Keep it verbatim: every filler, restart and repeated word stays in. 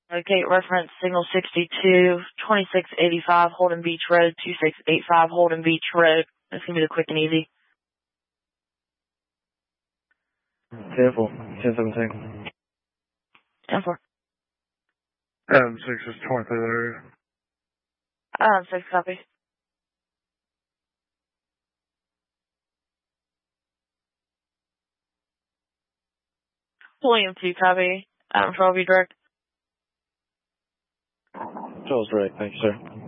Okay, reference signal sixty-two, twenty-six eighty-five, Holden Beach Road, two six eight five, Holden Beach Road. That's going to be the quick and easy. ten four, ten seventeen. ten four. Um, six is twenty-three area. Um, six copy. William two copy. Um, twelve direct. Charles direct, thank you, sir.